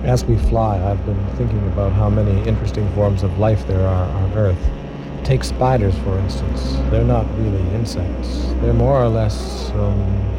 As we fly, I've been thinking about how many interesting forms of life there are on Earth. Take spiders, for instance. They're not really insects. They're more or less